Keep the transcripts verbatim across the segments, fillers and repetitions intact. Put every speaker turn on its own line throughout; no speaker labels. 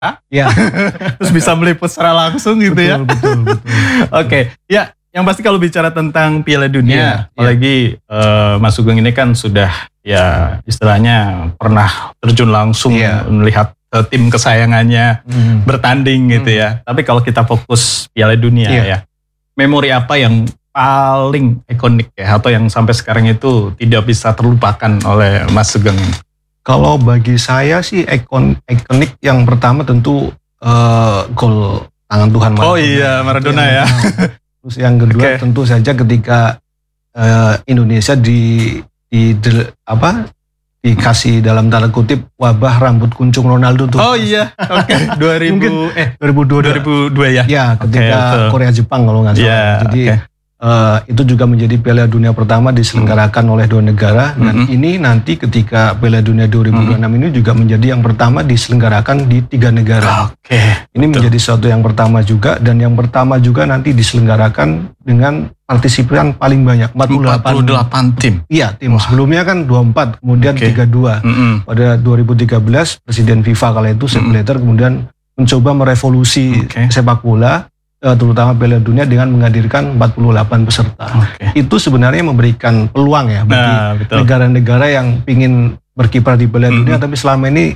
Ya.
Terus bisa meliput secara langsung gitu
betul,
ya.
Betul, betul.
Oke, okay. Ya yang pasti kalau bicara tentang Piala Dunia, yeah, apalagi yeah. Uh, Mas Sugeng ini kan sudah ya istilahnya pernah terjun langsung yeah. melihat uh, tim kesayangannya mm. bertanding gitu mm. ya. Tapi kalau kita fokus Piala Dunia yeah. ya, memori apa yang paling ikonik ya, atau yang sampai sekarang itu tidak bisa terlupakan oleh Mas Sugeng?
Kalau bagi saya sih ikon, ikonik yang pertama tentu uh, gol tangan Tuhan Maradona.
Oh iya, Maradona ya.
Terus yang kedua okay. tentu saja ketika uh, Indonesia di, di, di apa dikasih dalam tanda kutip wabah rambut kuncung Ronaldo tuh.
Oh iya, oke. Okay. dua ribu
Mungkin,
eh
dua ribu dua
dua ribu dua ya.
Ya, ketika okay, Korea Jepang kalau nggak salah.
Yeah,
Jadi
okay.
Uh, itu juga menjadi Piala Dunia pertama diselenggarakan hmm. oleh dua negara dan hmm. ini nanti ketika Piala Dunia dua ribu dua puluh enam hmm. ini juga menjadi yang pertama diselenggarakan di tiga negara.
Oke. Okay.
Ini betul. Menjadi suatu yang pertama juga dan yang pertama juga nanti diselenggarakan dengan partisipan paling banyak empat puluh delapan
tim.
Iya, tim. Wah. Sebelumnya kan dua puluh empat, kemudian okay. tiga puluh dua. Hmm. Pada dua ribu tiga belas Presiden FIFA kala itu Sepp Blatter hmm. kemudian mencoba merevolusi okay. sepak bola, terutama Piala Dunia dengan menghadirkan empat puluh delapan peserta. Okay. Itu sebenarnya memberikan peluang ya bagi nah, negara-negara yang ingin berkiprah di Piala mm-hmm. Dunia, tapi selama ini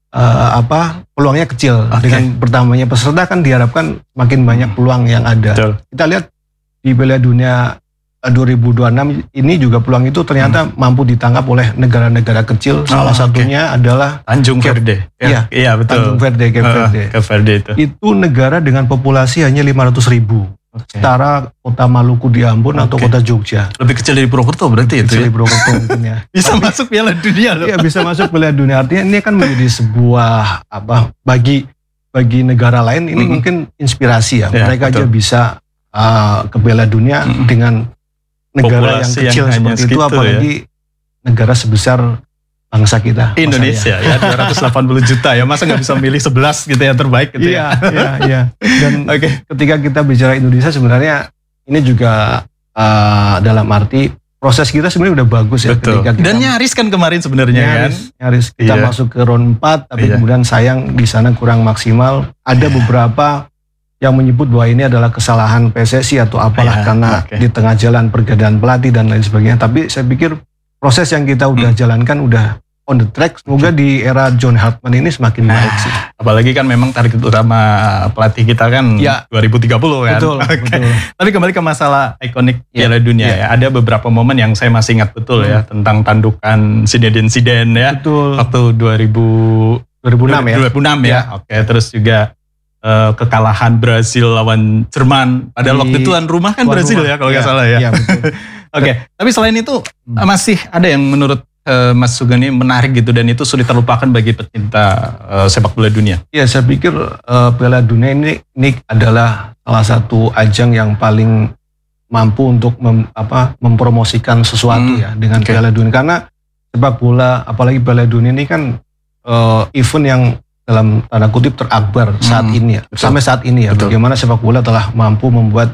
uh, apa peluangnya kecil. Okay. Dengan bertambahnya peserta kan diharapkan makin banyak peluang yang ada. Betul. Kita lihat di Piala Dunia dua ribu dua puluh enam ini juga peluang itu ternyata hmm. mampu ditangkap oleh negara-negara kecil. Oh, salah satunya okay. adalah
Tanjung Verde.
Iya,
iya betul.
Tanjung Verde, Cape Verde.
Uh, Cape Verde itu.
Itu negara dengan populasi hanya lima ratus ribu. Okay. Setara kota Maluku di Ambon okay. atau kota Jogja.
Lebih kecil dari Purwokerto berarti
Lebih
itu.
Kecil dari Purwokerto mungkin ya.
Bisa Tapi, masuk Piala Dunia loh.
Iya, bisa masuk Piala Dunia. Artinya ini kan menjadi sebuah apa bagi bagi negara lain ini mm-hmm. mungkin inspirasi ya. ya Mereka betul. aja bisa uh, ke Piala Dunia mm-hmm. dengan negara
populasi
yang kecil
yang
seperti itu, apalagi ya. negara sebesar bangsa kita.
Indonesia ya, dua ratus delapan puluh juta ya, masa nggak bisa milih sebelas gitu yang terbaik gitu
iya,
ya.
Iya, iya. Dan okay. ketika kita bicara Indonesia sebenarnya ini juga uh, dalam arti proses kita sebenarnya udah bagus ya.
Betul.
Ketika kita
dan nyaris kan kemarin sebenarnya kan.
Nyaris kita iya. masuk ke round empat, tapi iya. kemudian sayang di sana kurang maksimal. Ada iya. beberapa yang menyebut bahwa ini adalah kesalahan P S S I atau apalah ya, karena okay. di tengah jalan pergantian pelatih dan lain sebagainya. Tapi saya pikir proses yang kita udah hmm. jalankan udah on the track. Semoga di era John Hartman ini semakin nah, baik sih.
Apalagi kan memang target utama pelatih kita kan ya. dua ribu tiga puluh kan.
Betul, okay. betul.
Tapi kembali ke masalah ikonik
ya.
Piala Dunia ya.
ya.
Ada beberapa momen yang saya masih ingat betul hmm. ya tentang tandukan Zinedine Zidane ya.
Betul.
Waktu dua ribu
enam ya.
dua ribu enam ya. ya. Oke, okay. Terus juga Uh, kekalahan Brasil lawan Jerman. Padahal waktu itu tuan rumah kan Brazil rumah. ya kalau nggak ya, salah ya. ya Oke, okay. Tapi selain itu hmm. masih ada yang menurut uh, Mas Sugeng ini menarik gitu dan itu sulit terlupakan bagi pecinta uh, sepak bola dunia.
Ya, saya pikir uh, Piala Dunia ini, ini adalah salah satu ajang yang paling mampu untuk mem, apa, mempromosikan sesuatu hmm. ya dengan okay. Piala Dunia, karena sepak bola apalagi Piala Dunia ini kan uh, event yang dalam tanda kutip terakbar saat hmm, ini ya, betul. sampai saat ini ya, betul. Bagaimana sepak bola telah mampu membuat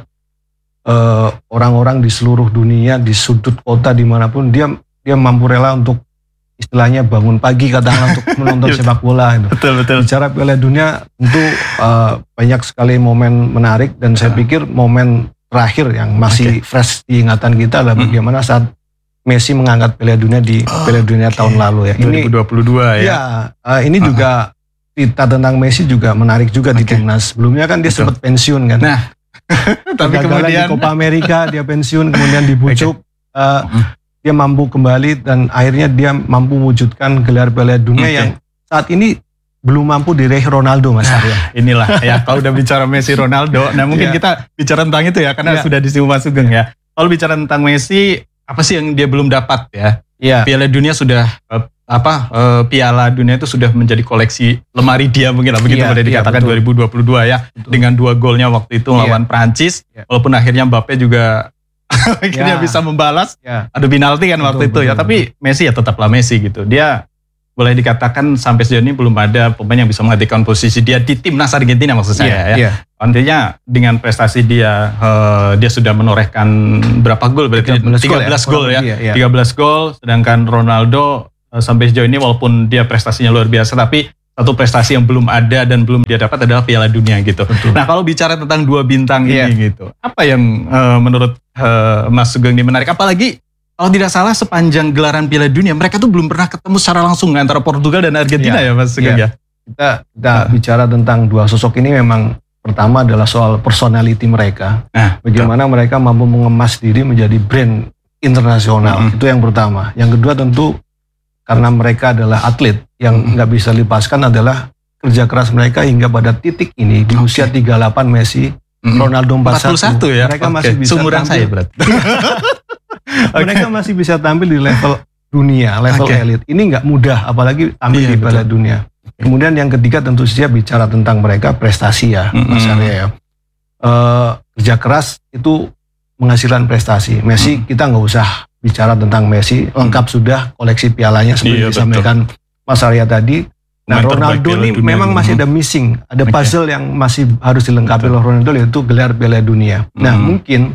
uh, orang-orang di seluruh dunia, di sudut kota dimanapun dia dia mampu rela untuk istilahnya bangun pagi katakanlah untuk menonton sepak bola. Gitu.
Betul betul.
Bicara Piala Dunia tentu uh, banyak sekali momen menarik dan saya pikir momen terakhir yang masih okay. fresh di ingatan kita adalah hmm. bagaimana saat Messi mengangkat Piala Dunia di oh, Piala Dunia okay. tahun lalu ya.
dua ribu dua puluh dua
ini, ya. Ya uh, ini uh-huh. juga cerita tentang Messi juga menarik juga okay. di timnas. Sebelumnya kan dia Betul. sempat pensiun kan.
Nah, tapi kemudian di
Copa America dia pensiun, kemudian dibujuk, okay. uh, dia mampu kembali dan akhirnya dia mampu mewujudkan gelar Piala Dunia okay. yang saat ini belum mampu diraih Ronaldo, Mas Arya.
Nah, inilah ya kalau udah bicara Messi Ronaldo, nah mungkin yeah. kita bicara tentang itu ya karena yeah. sudah disinggung Mas Sugeng ya. Kalau bicara tentang Messi, apa sih yang dia belum dapat ya? Yeah. Piala Dunia sudah uh, apa uh, Piala Dunia itu sudah menjadi koleksi lemari dia mungkin lah begitu yeah, boleh dikatakan yeah, dua ribu dua puluh dua ya betul. Dengan dua golnya waktu itu yeah. lawan Prancis yeah. walaupun akhirnya Mbappe juga akhirnya yeah. bisa membalas yeah. ada penalti kan betul, waktu itu betul, ya betul. Tapi Messi ya tetaplah Messi gitu, dia boleh dikatakan sampai sejauh ini belum ada pemain yang bisa menggantikan posisi dia di timnas Argentina maksud saya yeah, ya yeah. Artinya dengan prestasi dia uh, dia sudah menorehkan berapa gol berarti tiga belas gol ya, ya. tiga belas gol, sedangkan Ronaldo sampai sejauh ini walaupun dia prestasinya luar biasa tapi satu prestasi yang belum ada dan belum dia dapat adalah Piala Dunia gitu. Betul. Nah kalau bicara tentang dua bintang yeah. ini gitu, apa yang uh, menurut uh, Mas Sugeng ini menarik? Apalagi kalau tidak salah sepanjang gelaran Piala Dunia mereka tuh belum pernah ketemu secara langsung antara Portugal dan Argentina yeah. ya Mas Sugeng yeah. ya.
Kita, kita uh. bicara tentang dua sosok ini memang pertama adalah soal personality mereka. Nah, bagaimana betul. mereka mampu mengemas diri menjadi brand internasional. Mm-hmm. Itu yang pertama. Yang kedua tentu karena mereka adalah atlet yang nggak bisa dilepaskan adalah kerja keras mereka hingga pada titik ini di okay. usia tiga puluh delapan Messi, mm-hmm. Ronaldo empat puluh satu
ya.
Mereka
okay.
masih bisa
Sumuran
tampil.
Saya berarti.
Mereka okay. masih bisa tampil di level dunia, level okay. elit. Ini nggak mudah, apalagi tampil yeah, di Piala Dunia. Okay. Kemudian yang ketiga tentu saja bicara tentang mereka prestasi ya, mm-hmm. Mas Arya ya. Uh, kerja keras itu menghasilkan prestasi. Messi mm-hmm. kita nggak usah bicara tentang Messi, lengkap sudah koleksi pialanya seperti iya, disampaikan Mas Arya tadi. Nah Ronaldo ini memang ini. masih ada missing, ada okay. puzzle yang masih harus dilengkapi oleh Ronaldo, yaitu gelar Piala Dunia. Hmm. Nah mungkin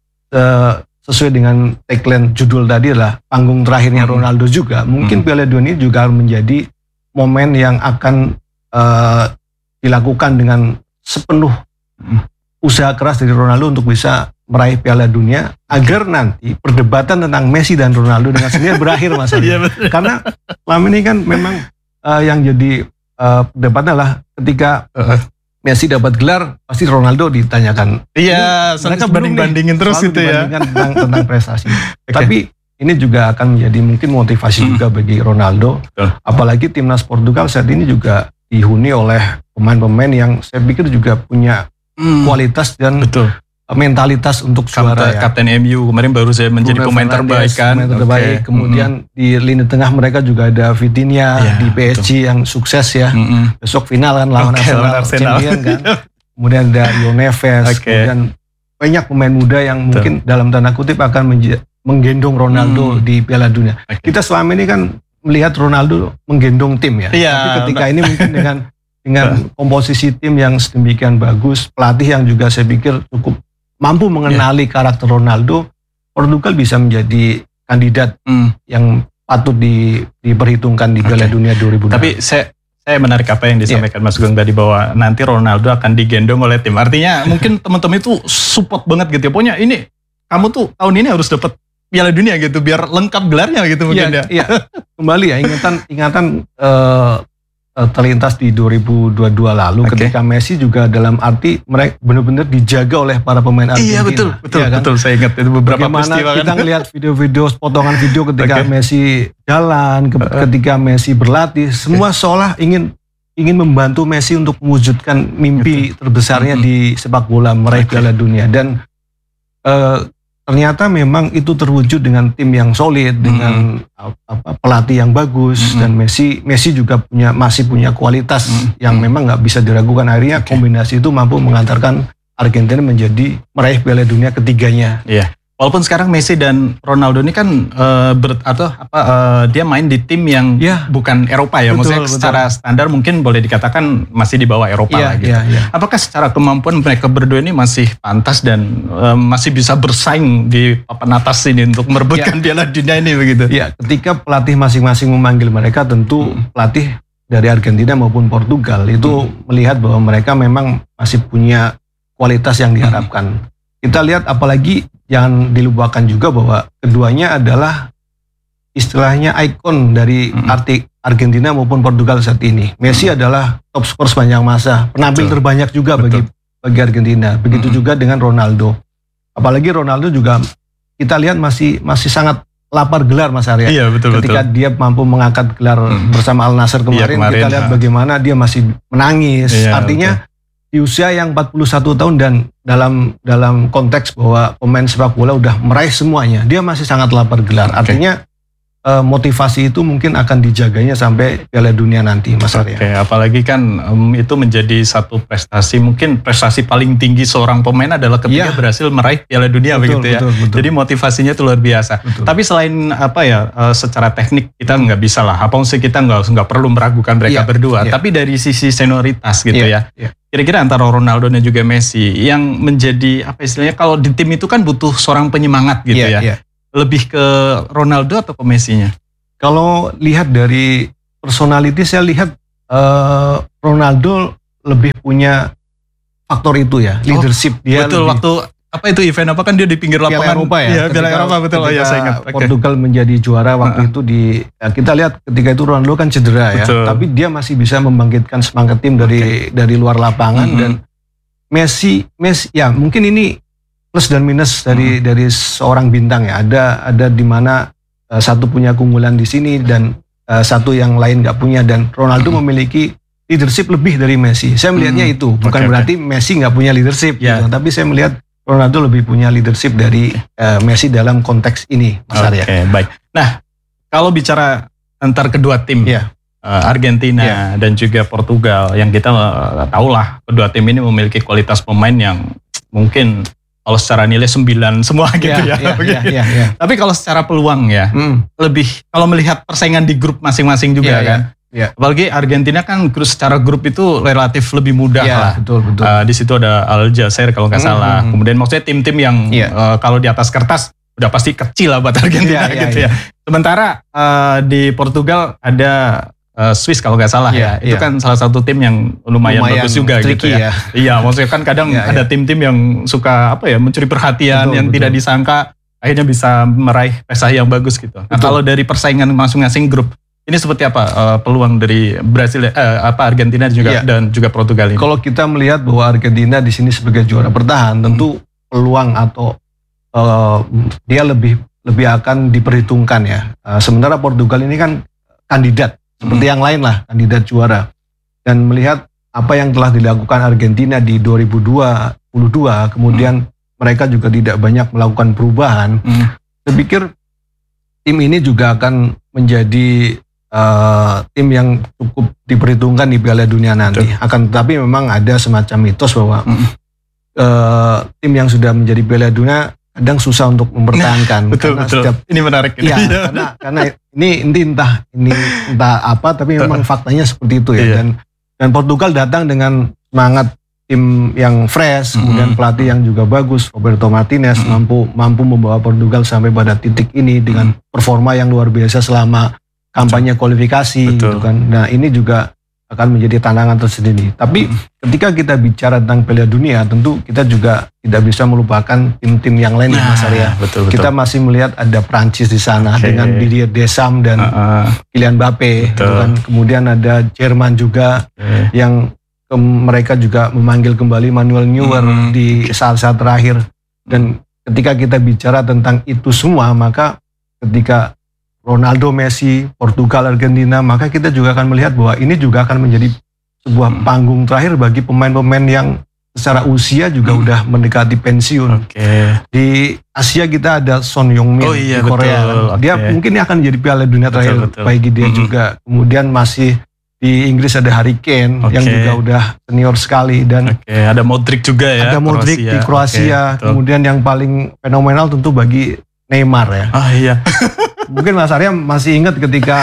uh, sesuai dengan tagline judul tadi adalah panggung terakhirnya hmm. Ronaldo juga, mungkin hmm. Piala Dunia juga menjadi momen yang akan uh, dilakukan dengan sepenuh hmm. usaha keras dari Ronaldo untuk bisa meraih Piala Dunia agar nanti perdebatan tentang Messi dan Ronaldo dengan sendirinya berakhir Mas Arya. Karena selama ini kan memang uh, yang jadi uh, perdebatan adalah ketika uh, Messi dapat gelar pasti Ronaldo ditanyakan.
Iya, mereka banding-bandingin terus itu ya.
Tentang, tentang prestasi. Okay. Tapi ini juga akan menjadi mungkin motivasi hmm. juga bagi Ronaldo. Uh. Apalagi timnas Portugal saat ini juga dihuni oleh pemain-pemain yang saya pikir juga punya hmm. kualitas dan betul. mentalitas untuk juara ya.
Kapten M U kemarin baru saya menjadi pemain terbaik kan. Pemain
terbaik. Okay. Kemudian mm-hmm. di lini tengah mereka juga ada Vitinha yeah, di P S G betul. yang sukses ya. Mm-hmm. Besok final kan lawan okay, Arsenal, Arsenal champion kan. Kemudian ada João Neves. Okay. Kemudian banyak pemain muda yang betul. mungkin dalam tanda kutip akan menj- menggendong Ronaldo mm. di Piala Dunia. Okay. Kita selama ini kan melihat Ronaldo menggendong tim ya. Yeah, Tapi ketika nah. ini mungkin dengan dengan komposisi tim yang sedemikian bagus, pelatih yang juga saya pikir cukup mampu mengenali yeah. karakter Ronaldo, Portugal bisa menjadi kandidat mm. yang patut di, diperhitungkan di Piala okay. Dunia dua ribu dua puluh.
Tapi saya saya menarik apa yang disampaikan yeah. Mas Sugeng tadi bahwa nanti Ronaldo akan digendong oleh tim. Artinya mungkin teman-teman itu support banget gitu ya. Pokoknya ini kamu tuh tahun ini harus dapat Piala Dunia gitu biar lengkap gelarnya gitu mungkin
yeah,
ya.
Iya. Kembali ya ingatan ingatan uh, terlintas di dua ribu dua puluh dua lalu okay. ketika Messi juga dalam arti mereka benar-benar dijaga oleh para pemain Argentina.
Iya betul, betul,
ya, kan?
betul. Saya ingat itu beberapa
Bagaimana
peristiwa
kita
kan?
ngelihat video-video, potongan video ketika okay. Messi jalan, ke, ketika Messi berlatih, semua okay. seolah ingin ingin membantu Messi untuk mewujudkan mimpi betul. terbesarnya mm-hmm. di sepak bola meraih okay. Piala Dunia dan uh, ternyata memang itu terwujud dengan tim yang solid, mm-hmm. dengan apa, pelatih yang bagus mm-hmm. dan Messi Messi juga punya masih punya kualitas mm-hmm. yang memang nggak bisa diragukan. Akhirnya okay. kombinasi itu mampu mengantarkan Argentina menjadi meraih Piala Dunia ketiganya.
Iya. Yeah. Walaupun sekarang Messi dan Ronaldo ini kan uh, ber, atau apa uh, dia main di tim yang yeah. bukan Eropa ya, betul, maksudnya betul. secara standar mungkin boleh dikatakan masih di bawah Eropa yeah, lah gitu. Yeah, yeah. Apakah secara kemampuan mereka berdua ini masih pantas dan uh, masih bisa bersaing di papan atas ini untuk merebutkan yeah. Piala Dunia ini begitu?
Ya, yeah, ketika pelatih masing-masing memanggil mereka, tentu hmm. pelatih dari Argentina maupun Portugal itu hmm. melihat bahwa mereka memang masih punya kualitas yang diharapkan. Hmm. Kita lihat apalagi jangan dilupakan juga bahwa keduanya adalah istilahnya ikon dari mm-hmm. arti Argentina maupun Portugal saat ini. Messi mm-hmm. adalah top skor sepanjang masa, penampil betul. terbanyak juga betul. bagi bagi Argentina. Begitu mm-hmm. juga dengan Ronaldo. Apalagi Ronaldo juga kita lihat masih masih sangat lapar gelar Mas Arya.
Iya, betul,
Ketika betul. dia mampu mengangkat gelar mm-hmm. bersama Al Nassr kemarin, iya, kemarin, kita lihat ha. bagaimana dia masih menangis. Iya, Artinya betul. di usia yang empat puluh satu tahun dan dalam dalam konteks bahwa pemain sepak bola udah meraih semuanya, dia masih sangat lapar gelar. Okay. Artinya uh, motivasi itu mungkin akan dijaganya sampai Piala Dunia nanti, Mas Arya.
Oke, okay, apalagi kan um, itu menjadi satu prestasi, mungkin prestasi paling tinggi seorang pemain adalah ketika yeah. berhasil meraih Piala Dunia betul, begitu ya. Betul, betul. Jadi motivasinya itu luar biasa. Betul. Tapi selain apa ya, uh, secara teknik kita nggak bisa lah, apa sih kita nggak nggak perlu meragukan mereka yeah, berdua. Yeah. Tapi dari sisi senioritas gitu yeah, ya. Yeah. Kira-kira antara Ronaldo dan juga Messi yang menjadi apa istilahnya, kalau di tim itu kan butuh seorang penyemangat gitu yeah, ya. Yeah. Lebih ke Ronaldo atau ke Messi-nya?
Kalau lihat dari personality, saya lihat uh, Ronaldo lebih punya faktor itu ya, leadership.
Oh, dia betul, lebih, waktu apa itu event apa kan dia di pinggir lapangan
Eropa ya,
ya Piala Eropa betul. Oh ya, saya ingat.
Okay. Portugal menjadi juara waktu uh-huh. itu di ya kita lihat ketika itu Ronaldo kan cedera betul. ya, tapi dia masih bisa membangkitkan semangat tim dari okay. dari luar lapangan uh-huh. dan Messi Messi ya mungkin ini plus dan minus dari uh-huh. dari seorang bintang ya. Ada ada di mana uh, satu punya keunggulan di sini dan uh, satu yang lain nggak punya, dan Ronaldo uh-huh. memiliki leadership lebih dari Messi. Saya melihatnya uh-huh. itu bukan okay, berarti okay. Messi nggak punya leadership yeah. gitu, tapi saya melihat Ronaldo lebih punya leadership dari uh, Messi dalam konteks ini, Mas Arya.
Oke, baik. Nah, kalau bicara antar kedua tim, yeah. uh, Argentina yeah. dan juga Portugal, yang kita uh, tahu lah, kedua tim ini memiliki kualitas pemain yang mungkin kalau secara nilai sembilan semua gitu yeah, ya. Yeah, yeah, yeah, yeah. Tapi kalau secara peluang ya, mm. lebih kalau melihat persaingan di grup masing-masing juga yeah, kan. Yeah. Ya. Apalagi Argentina kan secara grup itu relatif lebih mudah ya, lah. Betul betul. Uh, di situ ada Aljazair kalau nggak hmm, salah. Hmm. Kemudian maksudnya tim-tim yang ya. uh, kalau di atas kertas udah pasti kecil lah buat Argentina ya, gitu ya. ya. Sementara uh, di Portugal ada uh, Swiss kalau nggak salah ya. ya. Itu ya. kan salah satu tim yang lumayan, lumayan bagus juga gitu ya. ya. Iya, maksudnya kan kadang ya, ada ya. tim-tim yang suka apa ya mencuri perhatian betul, yang betul. tidak disangka akhirnya bisa meraih prestasi yang bagus gitu. Nah, kalau dari persaingan masing-masing grup ini seperti apa uh, peluang dari Brasil, uh, apa Argentina juga ya. dan juga Portugal ini?
Kalau kita melihat bahwa Argentina di sini sebagai juara bertahan, hmm. tentu peluang atau uh, dia lebih lebih akan diperhitungkan ya. Uh, sementara Portugal ini kan kandidat seperti hmm. yang lain lah, kandidat juara. Dan melihat apa yang telah dilakukan Argentina di dua ribu dua puluh dua, kemudian hmm. mereka juga tidak banyak melakukan perubahan. Hmm. Saya pikir tim ini juga akan menjadi Uh, tim yang cukup diperhitungkan di Piala Dunia nanti. Betul. Akan tetapi memang ada semacam mitos bahwa mm. uh, tim yang sudah menjadi Piala Dunia kadang susah untuk mempertahankan.
Nah, betul,
karena
betul.
Setiap,
ini menarik.
Iya, karena, karena ini, ini entah ini entah apa, tapi memang faktanya seperti itu ya. Iya. Dan dan Portugal datang dengan semangat tim yang fresh, mm-hmm. kemudian pelatih yang juga bagus, Roberto Martinez mm-hmm. mampu mampu membawa Portugal sampai pada titik ini dengan mm-hmm. performa yang luar biasa selama kampanye kualifikasi Betul. gitu kan. Nah ini juga akan menjadi tantangan tersendiri. Tapi hmm. ketika kita bicara tentang Piala Dunia, tentu kita juga tidak bisa melupakan tim-tim yang lain, nah, Mas Arya. Betul, betul. Kita masih melihat ada Prancis di sana okay. dengan Didier Deschamps dan uh-uh. Kylian Mbappe. Gitu kan. Kemudian ada Jerman juga okay. yang ke, mereka juga memanggil kembali Manuel Neuer hmm. di saat-saat terakhir. Dan ketika kita bicara tentang itu semua, maka ketika Ronaldo, Messi, Portugal, Argentina, maka kita juga akan melihat bahwa ini juga akan menjadi sebuah hmm. panggung terakhir bagi pemain-pemain yang secara usia juga hmm. udah mendekati pensiun. Okay. Di Asia kita ada Son Heung-min oh, iya, di Korea. Betul. Kan. Dia okay. mungkin akan menjadi Piala Dunia terakhir betul, betul. bagi dia hmm. juga. Kemudian masih di Inggris ada Harry Kane okay. yang juga udah senior sekali, dan
okay. ada Modric juga ya.
Ada Modric Kroasia. di Kroasia. Okay, kemudian yang paling fenomenal tentu bagi Neymar ya.
Ah iya.
Mungkin Mas Arya masih ingat ketika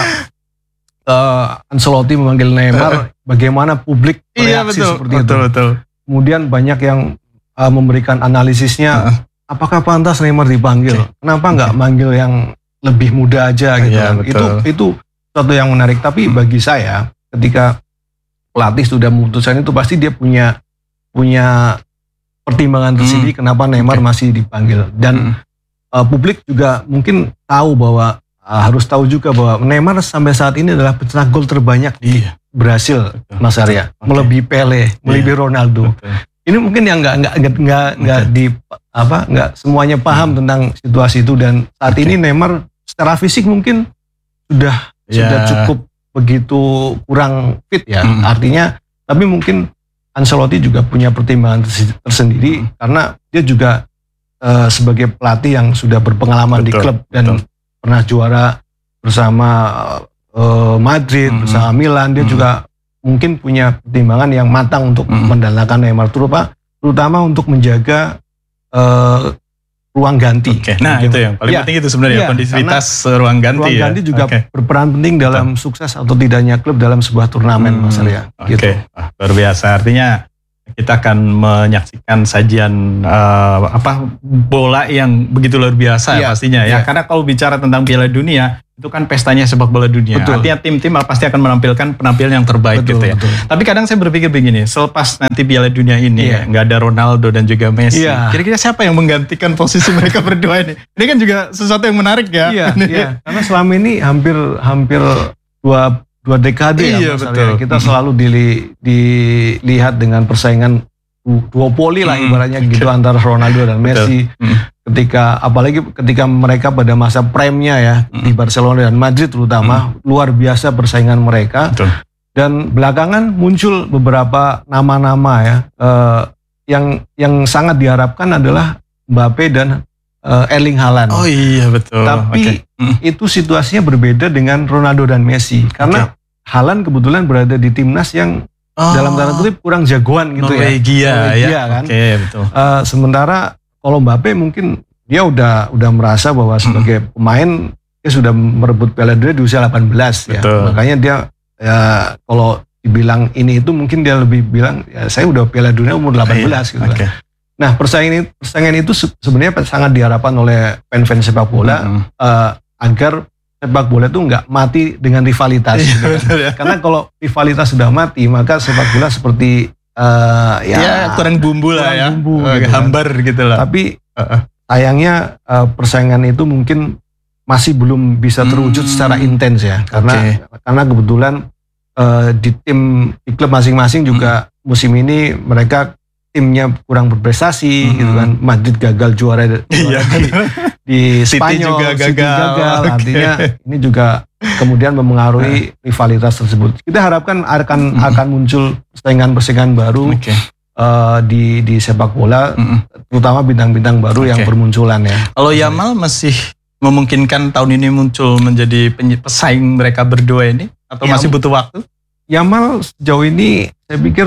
uh, Ancelotti memanggil Neymar, bagaimana publik bereaksi iya, betul, seperti betul, itu. Betul. Kemudian banyak yang uh, memberikan analisisnya, uh. apakah pantas Neymar dipanggil? Okay. Kenapa nggak okay. manggil yang lebih muda aja gitu? Iya, itu itu suatu yang menarik. Tapi hmm. bagi saya, ketika pelatih sudah memutuskan itu, pasti dia punya punya pertimbangan tersendiri hmm. kenapa Neymar okay. masih dipanggil. Dan hmm. Uh, publik juga mungkin tahu bahwa uh, harus tahu juga bahwa Neymar sampai saat ini adalah pencetak gol terbanyak di iya. Brasil, betul. Mas Arya, okay. melebihi Pele, iya. melebihi Ronaldo. Betul. Ini mungkin yang nggak nggak nggak nggak di apa nggak semuanya paham hmm. tentang situasi itu, dan saat okay. ini Neymar secara fisik mungkin sudah yeah. sudah cukup begitu kurang fit ya, hmm. artinya. Tapi mungkin Ancelotti juga punya pertimbangan tersendiri hmm. karena dia juga Uh, sebagai pelatih yang sudah berpengalaman betul, di klub dan betul. pernah juara bersama uh, Madrid, mm-hmm. bersama Milan, dia mm-hmm. juga mungkin punya pertimbangan yang matang untuk mm-hmm. mendatangkan Neymar, terutama untuk menjaga uh, ruang ganti. Okay.
Nah itu yang paling ya, penting itu sebenarnya ya, kondisivitas ruang ganti.
Ruang
ya?
ganti juga okay. berperan penting dalam betul. sukses atau tidaknya klub dalam sebuah turnamen, hmm, Mas Arya.
Oke, okay. gitu. Luar biasa. Artinya kita akan menyaksikan sajian uh, apa bola yang begitu luar biasa yeah, pastinya ya. Yeah. Karena kalau bicara tentang Piala Dunia itu kan pestanya sepak bola dunia. Betul. Artinya tim-tim pasti akan menampilkan penampilan yang terbaik betul, gitu ya. Betul. Tapi kadang saya berpikir begini, selepas nanti Piala Dunia ini yeah. ya, nggak ada Ronaldo dan juga Messi. Yeah. Kira-kira siapa yang menggantikan posisi mereka berdua ini? Ini kan juga sesuatu yang menarik ya. Iya. Yeah, yeah.
Karena selama ini hampir hampir dua dua dekade iya, ya, betul. Kita mm-hmm. selalu dili, dilihat dengan persaingan duopoli lah ibaratnya mm-hmm. gitu antara Ronaldo dan Messi. Mm-hmm. Ketika apalagi ketika mereka pada masa prime-nya ya mm-hmm. di Barcelona dan Madrid terutama mm-hmm. luar biasa persaingan mereka. Betul. Dan belakangan muncul beberapa nama-nama ya uh, yang yang sangat diharapkan adalah Mbappe dan uh, Erling Haaland.
Oh iya betul.
Tapi okay. mm. itu situasinya berbeda dengan Ronaldo dan Messi karena okay. Haaland kebetulan berada di timnas yang oh. dalam tanda kutip kurang jagoan gitu
Norwegia, ya. Norwegia
ya. kan.
Okay, betul.
Uh, sementara kalau Mbappe mungkin dia udah udah merasa bahwa sebagai mm. pemain dia sudah merebut Piala Dunia di usia delapan belas ya. Makanya dia ya kalau dibilang ini itu mungkin dia lebih bilang ya saya udah Piala Dunia umur delapan belas gitu. Okay. Nah persaingan persaingan itu sebenarnya sangat diharapkan oleh fan-fan sepak bola mm-hmm. uh, agar sepak bola itu nggak mati dengan rivalitas. Gitu kan. Ya. Karena kalau rivalitas sudah mati maka sepak bola seperti uh, ya,
ya kurang bumbu lah ya, bumbu, uh, gitu hambar kan. Gitu lah.
Tapi uh-uh. sayangnya uh, persaingan itu mungkin masih belum bisa terwujud hmm. secara intens ya, karena okay. karena kebetulan uh, di tim di klub masing-masing juga hmm. musim ini mereka timnya kurang berprestasi hmm. gitu kan. Madrid gagal juara, juara di, di Spanyol,
juga gagal,
City gagal. Okay. Artinya ini juga kemudian memengaruhi rivalitas tersebut. Kita harapkan akan hmm. akan muncul persaingan-persaingan baru okay. uh, di di sepak bola, hmm. terutama bintang-bintang baru okay. yang bermunculan ya.
Kalau Yamal masih memungkinkan tahun ini muncul menjadi pesaing mereka berdua ini atau Yam, masih butuh waktu?
Yamal sejauh ini saya pikir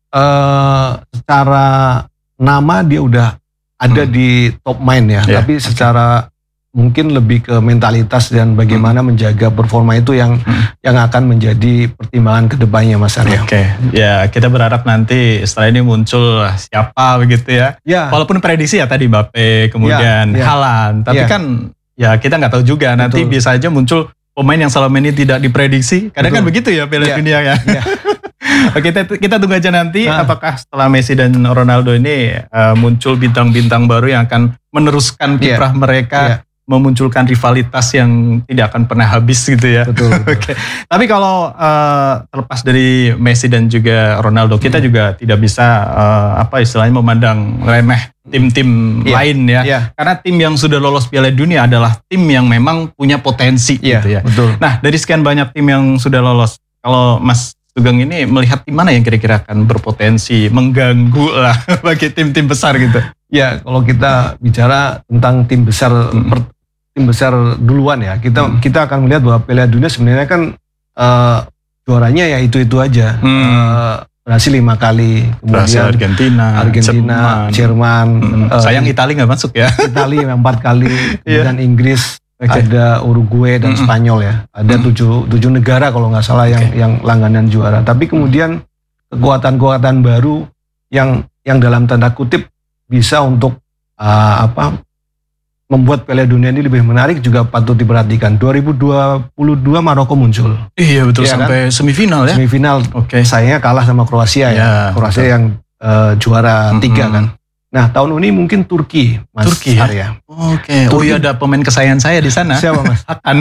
uh, secara nama dia udah ada hmm. di top mind ya, yeah. tapi secara okay. mungkin lebih ke mentalitas dan bagaimana hmm. menjaga performa itu yang hmm. yang akan menjadi pertimbangan kedepannya Mas Arya.
Oke, okay. ya kita berharap nanti setelah ini muncul siapa begitu ya. Yeah. Walaupun prediksi ya tadi Mbappe kemudian yeah. Yeah. Haaland, tapi yeah. kan ya kita nggak tahu juga. Betul. Nanti bisa aja muncul pemain yang selama ini tidak diprediksi. Kadang Betul. kan begitu ya Piala yeah. Dunia ya. Yeah. Oke, kita, kita tunggu aja nanti nah. apakah setelah Messi dan Ronaldo ini uh, muncul bintang-bintang baru yang akan meneruskan kiprah yeah. mereka, yeah. memunculkan rivalitas yang tidak akan pernah habis gitu ya.
Betul. betul.
Oke. Tapi kalau uh, terlepas dari Messi dan juga Ronaldo, kita hmm. juga tidak bisa uh, apa istilahnya memandang remeh tim-tim yeah. lain ya. Yeah. Karena tim yang sudah lolos Piala Dunia adalah tim yang memang punya potensi yeah, gitu ya.
Betul.
Nah, dari sekian banyak tim yang sudah lolos, kalau Mas Sugeng ini melihat tim mana yang kira-kira akan berpotensi mengganggu lah bagi tim-tim besar gitu?
Ya, kalau kita bicara tentang tim besar, hmm. per, tim besar duluan ya, kita hmm. kita akan melihat bahwa Piala Dunia sebenarnya kan uh, juaranya ya itu-itu aja. Hmm. Uh, Berhasil lima kali,
kemudian
Argentina, Argentina, Jerman,
hmm. uh, sayang Italia nggak masuk ya.
Italia empat kali, kemudian yeah. Inggris, okay. ada Uruguay dan mm-hmm. Spanyol ya, ada mm-hmm. tujuh tujuh negara kalau nggak salah yang okay. yang langganan juara. Tapi kemudian kekuatan-kekuatan baru yang yang dalam tanda kutip bisa untuk uh, apa membuat Piala Dunia ini lebih menarik juga patut diperhatikan. dua ribu dua puluh dua Maroko muncul.
Iya betul, ya, sampai kan? semifinal ya.
Semifinal. Oke. Okay. Sayangnya kalah sama Kroasia ya. ya. Kroasia betul. yang uh, juara mm-hmm. tiga kan. Nah tahun ini mungkin Turki, Mas
Turki ya.
Arya.
Oke. Okay. Oh iya ada pemain kesayangan saya di sana.
Siapa Mas?
Hakan.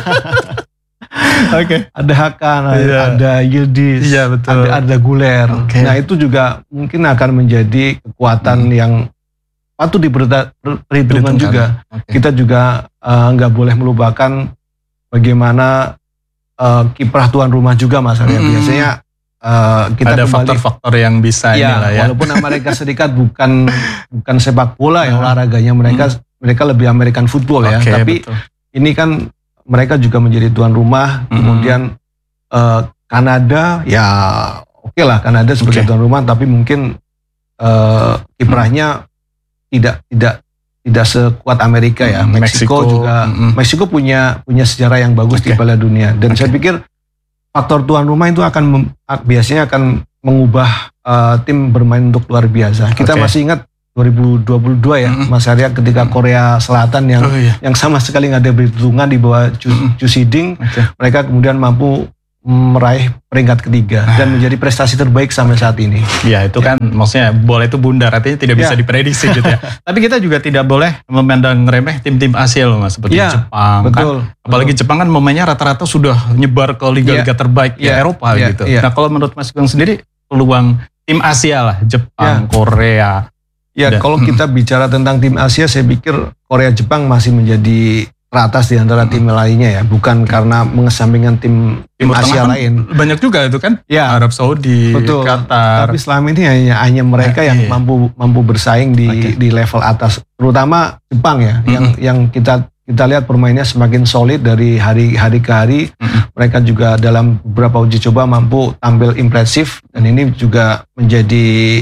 Oke. Okay.
Ada Hakan, yeah. ada Yildiz,
yeah, betul.
ada ada Guler.
Okay.
Nah itu juga mungkin akan menjadi kekuatan hmm. yang patut diperhitungkan juga. Okay. Kita juga nggak uh, boleh melupakan bagaimana uh, kiprah tuan rumah juga Mas Arya. Hmm. Biasanya uh, kita
ada faktor-faktor yang bisa
ya,
inilah ya.
Walaupun Amerika Serikat bukan bukan sepak bola ya olahraganya, mereka hmm. mereka lebih American football ya. Okay, tapi betul. Ini kan mereka juga menjadi tuan rumah. Hmm. Kemudian uh, Kanada ya oke okay lah Kanada sebagai okay. tuan rumah, tapi mungkin uh, kiprahnya hmm. tidak tidak tidak sekuat Amerika ya.
Hmm,
Meksiko,
Meksiko
juga
mm-hmm.
Meksiko punya punya sejarah yang bagus okay. di Piala Dunia dan okay. saya pikir faktor tuan rumah itu akan mem, biasanya akan mengubah uh, tim bermain untuk luar biasa. Kita okay. masih ingat dua ribu dua puluh dua ya, mm-hmm. Mas Arya, ketika Korea Selatan yang oh, iya. yang sama sekali nggak ada perhitungan di bawah Chu, mm-hmm. Chu Siding, okay. mereka kemudian mampu meraih peringkat ketiga dan menjadi prestasi terbaik sampai saat ini.
Ya itu ya. Kan maksudnya bola itu bundar, artinya tidak bisa ya. diprediksi gitu ya. Tapi kita juga tidak boleh memandang remeh tim-tim Asia loh Mas, seperti ya, Jepang betul, kan. Apalagi betul. Jepang kan pemainnya rata-rata sudah nyebar ke liga-liga ya. terbaik ya. di Eropa ya. gitu. Ya. Nah kalau menurut Mas Sugeng sendiri peluang tim Asia lah, Jepang, ya. Korea.
Ya dan, kalau hmm. kita bicara tentang tim Asia, saya pikir Korea Jepang masih menjadi teratas di antara tim lainnya ya, bukan karena mengesampingkan tim tim Asia kan lain.
Banyak juga itu kan, ya. Arab Saudi,
betul.
Qatar.
Tapi selama ini hanya hanya mereka yang iya. mampu mampu bersaing di okay. di level atas, terutama Jepang ya, mm-hmm. yang yang kita kita lihat permainnya semakin solid dari hari hari ke hari. Mm-hmm. Mereka juga dalam beberapa uji coba mampu tampil impresif, dan ini juga menjadi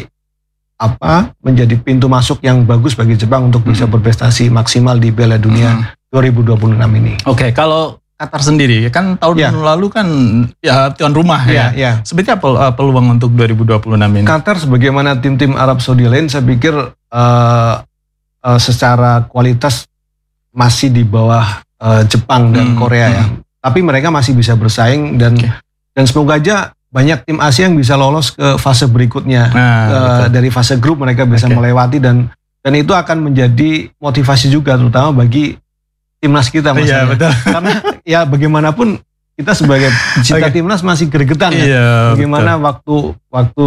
apa? menjadi pintu masuk yang bagus bagi Jepang untuk bisa mm-hmm. berprestasi maksimal di Piala Dunia mm-hmm. dua ribu dua puluh enam ini.
Oke, okay, kalau Qatar sendiri kan tahun ya. lalu kan ya tuan rumah ya. ya. ya. Seperti apa peluang untuk dua ribu dua puluh enam ini?
Qatar sebagaimana tim-tim Arab Saudi lain, saya pikir uh, uh, secara kualitas masih di bawah uh, Jepang dan hmm. Korea ya. Hmm. Tapi mereka masih bisa bersaing dan okay. dan semoga aja banyak tim Asia yang bisa lolos ke fase berikutnya. Nah, uh, dari fase grup mereka bisa okay. melewati, dan dan itu akan menjadi motivasi juga terutama bagi timnas kita Mas.
Iya, betul.
Karena ya bagaimanapun kita sebagai pecinta okay. timnas masih gregetan ya. Iya, bagaimana betul. waktu waktu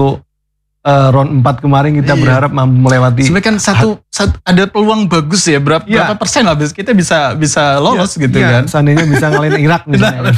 uh, round empat kemarin kita iya. berharap mampu melewati.
Sebenarnya kan satu, satu ada peluang bagus ya, berapa, iya. berapa persen lah kita bisa bisa lolos iya, gitu iya. kan.
Seandainya bisa ngalahin Irak misalnya.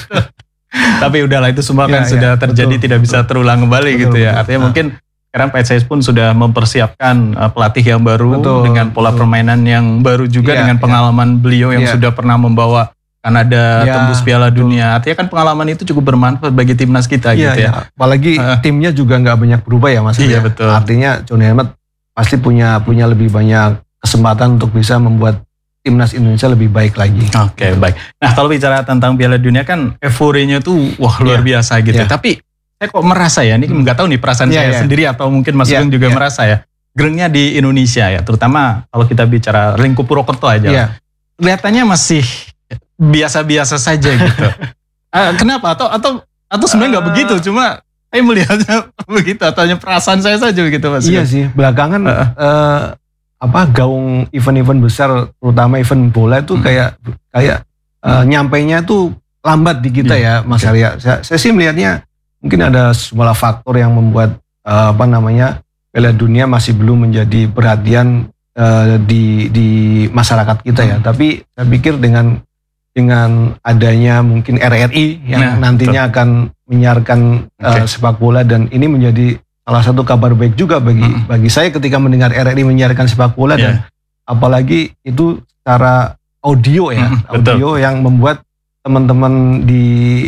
Tapi udahlah, itu semua kan iya, sudah iya. terjadi, betul, tidak betul. bisa terulang kembali betul, gitu ya. Betul. Artinya nah. mungkin sekarang P S S I pun sudah mempersiapkan uh, pelatih yang baru betul, dengan pola betul. permainan yang baru juga, ya, dengan pengalaman ya. beliau yang ya. sudah pernah membawa Kanada ya, tembus Piala betul. Dunia. Artinya kan pengalaman itu cukup bermanfaat bagi timnas kita ya, gitu ya. ya.
Apalagi uh, timnya juga nggak banyak berubah ya Mas.
Iya,
ya.
betul.
Artinya Johnny Helmet pasti punya punya lebih banyak kesempatan untuk bisa membuat timnas Indonesia lebih baik lagi.
Oke, okay, baik. Nah kalau bicara tentang Piala Dunia kan euforinya tuh wah luar ya. biasa gitu. Ya. Tapi saya kok merasa ya, ini nggak tahu nih perasaan yeah, saya yeah. sendiri atau mungkin Mas Sugeng yeah, juga yeah. merasa ya, gerengnya di Indonesia ya, terutama kalau kita bicara lingkup Purwokerto aja, yeah. kelihatannya masih biasa-biasa saja gitu. uh, kenapa? Atau atau atau sebenarnya nggak uh, begitu, cuma saya melihatnya begitu, atau hanya perasaan saya saja gitu Mas Sugeng.
Iya sih, belakangan uh, uh, apa gaung event-event besar, terutama event bola itu hmm. kayak kayak uh, nyampainya tuh lambat di kita yeah. ya Mas okay. Arya. Saya, saya sih melihatnya mungkin ada sejumlah faktor yang membuat uh, apa namanya Piala Dunia masih belum menjadi perhatian uh, di di masyarakat kita ya. Hmm. Tapi saya pikir dengan dengan adanya mungkin R R I yang nah, nantinya betul. akan menyiarkan okay. uh, sepak bola, dan ini menjadi salah satu kabar baik juga bagi hmm. bagi saya ketika mendengar R R I menyiarkan sepak bola yeah. dan apalagi itu secara audio ya, hmm, audio betul. yang membuat teman-teman di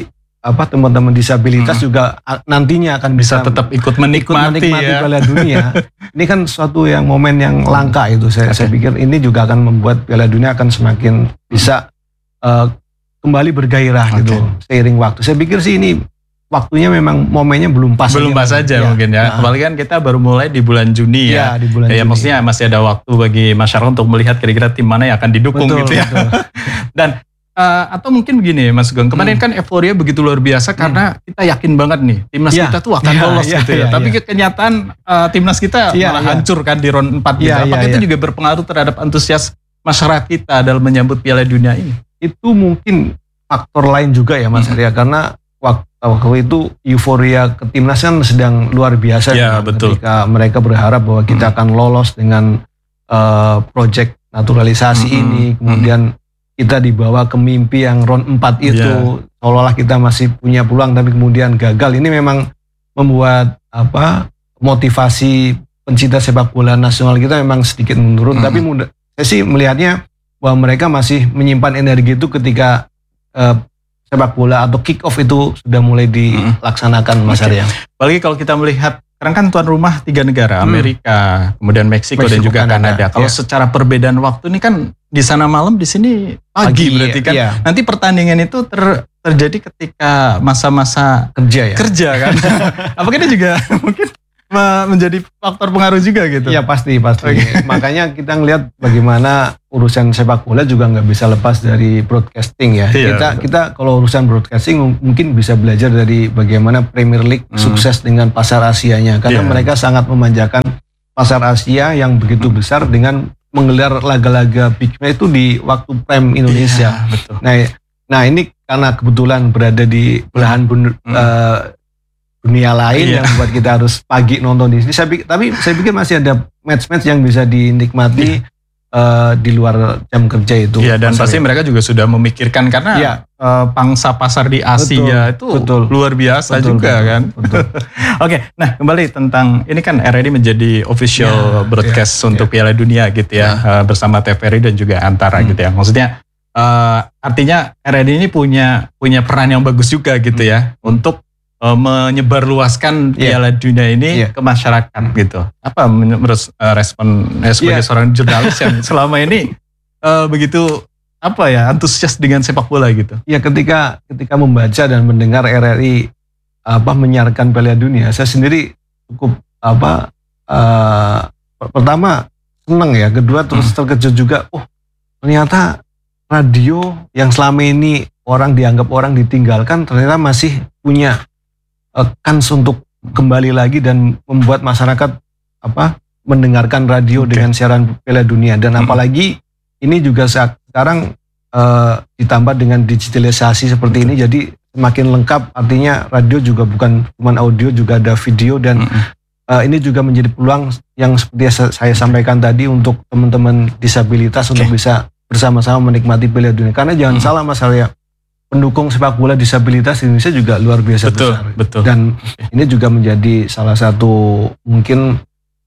apa teman-teman disabilitas hmm. juga nantinya akan bisa,
bisa tetap ikut menikmati,
ikut menikmati
ya.
Piala Dunia. Ini kan suatu yang momen yang langka itu. Saya, okay. saya pikir ini juga akan membuat Piala Dunia akan semakin bisa uh, kembali bergairah okay. gitu seiring waktu. Saya pikir sih ini waktunya memang momennya belum pas.
Belum pas saja ya. mungkin ya. Nah. Apalagi kan kita baru mulai di bulan Juni ya.
ya, di bulan
ya
Juni.
Maksudnya masih ada waktu bagi masyarakat untuk melihat kira-kira tim mana yang akan didukung betul, gitu ya. Dan Uh, atau mungkin begini Mas Sugeng, kemarin hmm. kan euforia begitu luar biasa karena hmm. kita yakin banget nih timnas ya. kita tuh akan ya, lolos ya, gitu ya. ya Tapi ya. kenyataan uh, timnas kita ya, malah ya. hancur kan di round empat gitu. Ya, Apakah ya, itu ya. juga berpengaruh terhadap antusias masyarakat kita dalam menyambut Piala Dunia ini?
Itu mungkin faktor lain juga ya Mas Arya, hmm. karena waktu, waktu itu euforia ke timnas kan sedang luar biasa
ya,
kan?
betul.
Ketika mereka berharap bahwa kita hmm. akan lolos dengan uh, proyek naturalisasi hmm. ini, kemudian hmm. kita dibawa ke mimpi yang round empat itu, yeah. seolah-olah kita masih punya peluang tapi kemudian gagal. Ini memang membuat apa motivasi pencinta sepak bola nasional kita memang sedikit menurun. Mm. Tapi mudah, saya sih melihatnya bahwa mereka masih menyimpan energi itu ketika uh, sepak bola atau kick off itu sudah mulai dilaksanakan mm. Mas Arya.
Apalagi kalau kita melihat sekarang kan tuan rumah tiga negara, hmm. Amerika, kemudian Meksiko, Meksiko dan juga Kanada. Kanada. Kalau ya. secara perbedaan waktu ini kan di sana malam, di sini pagi, pagi berarti kan. Iya. Nanti pertandingan itu ter, terjadi ketika masa-masa
kerja ya.
Kerja kan. Apakah ini juga mungkin menjadi faktor pengaruh juga gitu.
Iya pasti pasti. Okay. Makanya kita ngelihat bagaimana urusan sepak bola juga nggak bisa lepas dari broadcasting ya. Iya, kita betul. kita kalau urusan broadcasting mungkin bisa belajar dari bagaimana Premier League hmm. sukses dengan pasar Asianya, karena yeah. mereka sangat memanjakan pasar Asia yang begitu hmm. besar dengan menggelar laga-laga big match itu di waktu prime Indonesia. Yeah, betul. Nah, nah ini karena kebetulan berada di belahan bun, hmm. uh, dunia lain iya. yang membuat kita harus pagi nonton di sini. Saya pikir, tapi saya pikir masih ada match-match yang bisa dinikmati iya. uh, di luar jam kerja itu.
Iya, dan pasti mereka juga sudah memikirkan karena iya. uh, pangsa pasar di Asia betul, itu betul. luar biasa betul, juga betul, kan. Betul. Oke, nah kembali tentang ini kan R R I menjadi official ya, broadcast ya, untuk ya. Piala Dunia gitu ya, ya. Uh, bersama T V R I dan juga Antara hmm. gitu ya. Maksudnya uh, artinya R R I ini punya punya peran yang bagus juga gitu ya hmm. untuk menyebarluaskan yeah. Piala Dunia ini yeah. ke masyarakat gitu. Apa menurut uh, respon uh, sebagai yeah. seorang jurnalis yang selama ini uh, begitu apa ya antusias dengan sepak bola gitu?
Ya ketika ketika membaca dan mendengar R R I apa menyiarkan Piala Dunia, saya sendiri cukup apa uh, pertama senang ya, kedua terus hmm. terkejut juga. Oh ternyata radio yang selama ini orang dianggap orang ditinggalkan ternyata masih punya kans untuk kembali lagi dan membuat masyarakat apa mendengarkan radio okay. dengan siaran Piala Dunia, dan hmm. apalagi ini juga saat sekarang uh, ditambah dengan digitalisasi seperti okay. ini, jadi semakin lengkap. Artinya radio juga bukan cuma audio, juga ada video, dan hmm. uh, ini juga menjadi peluang yang seperti saya sampaikan tadi untuk teman-teman disabilitas okay. untuk bisa bersama-sama menikmati Piala Dunia. Karena jangan hmm. salah Mas Arya, pendukung sepak bola disabilitas di Indonesia juga luar biasa
betul,
besar.
Betul.
Dan okay. ini juga menjadi salah satu mungkin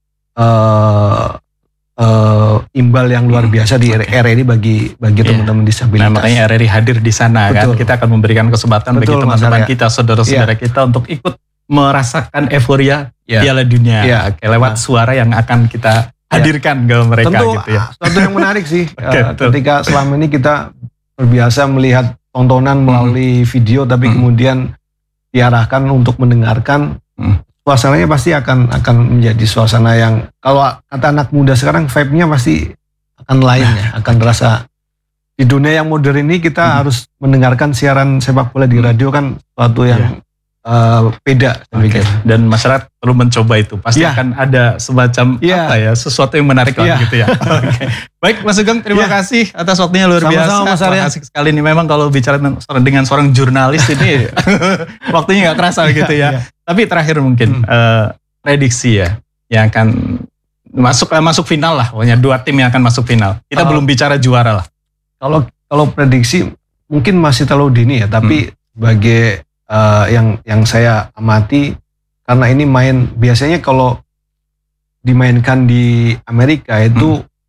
uh, uh, imbal yang luar biasa di okay. R R I bagi bagi yeah. teman-teman disabilitas.
Nah, makanya R R I hadir di sana betul. Kan. Kita akan memberikan kesempatan betul, bagi teman-teman kita, saudara-saudara yeah. kita untuk ikut merasakan euforia yeah. Piala Dunia yeah. okay, lewat nah. suara yang akan kita hadirkan yeah. ke mereka.
Tentu,
gitu ya.
Sesuatu yang menarik sih okay, uh, ketika selama ini kita terbiasa melihat tontonan melalui hmm. video, tapi hmm. kemudian diarahkan untuk mendengarkan, hmm. suasananya pasti akan akan menjadi suasana yang kalau kata anak muda sekarang vibe-nya pasti akan lain ya, akan terasa. Di dunia yang modern ini kita hmm. harus mendengarkan siaran sepak bola di radio kan suatu yang yeah. uh, beda.
Okay. Dan masyarakat perlu mencoba itu, pasti yeah. akan ada semacam yeah. apa ya, sesuatu yang menarik yeah. lah gitu ya. Okay. Baik Mas Sugeng, terima yeah. kasih atas waktunya luar
Sama-sama,
biasa. Terima kasih sekali nih. Memang kalau bicara dengan seorang jurnalis ini waktunya nggak kerasa gitu ya. Yeah. Tapi terakhir mungkin hmm. uh, prediksi ya yang akan masuk uh, masuk final lah. Pokoknya dua tim yang akan masuk final. Kita uh, belum bicara juara lah.
Kalau kalau prediksi mungkin masih terlalu dini ya. Tapi hmm. sebagai uh, yang yang saya amati, karena ini main biasanya kalau dimainkan di Amerika itu hmm.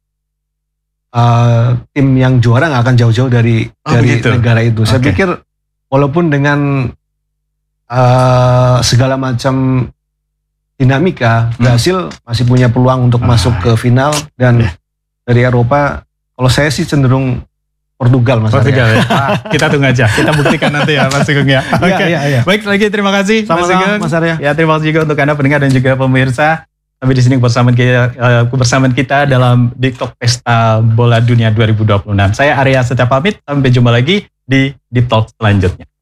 Uh, tim yang juara nggak akan jauh-jauh dari oh, dari gitu. negara itu. Saya okay. pikir walaupun dengan uh, segala macam dinamika, hmm. Brasil masih punya peluang untuk oh, masuk ke final, dan yeah. dari Eropa, kalau saya sih cenderung Portugal Mas
Portugal ya. Ah, kita tunggu aja, kita buktikan nanti ya Mas Sugeng ya. Oke. Okay. Ya, ya, ya. Baik lagi terima kasih Mas Sugeng.
Mas Arya.
Ya terima kasih juga untuk Anda pendengar dan juga pemirsa. Sampai di sini kebersamaan kita, uh, kebersamaan kita dalam Deep Talk Pesta Bola Dunia dua ribu dua puluh enam. Saya Arya Setia pamit, sampai jumpa lagi di Deep Talk selanjutnya.